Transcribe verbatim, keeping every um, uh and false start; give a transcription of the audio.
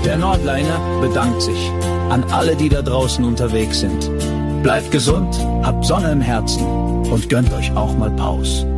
Der Nordliner bedankt sich an alle, die da draußen unterwegs sind. Bleibt gesund, habt Sonne im Herzen und gönnt euch auch mal Pause.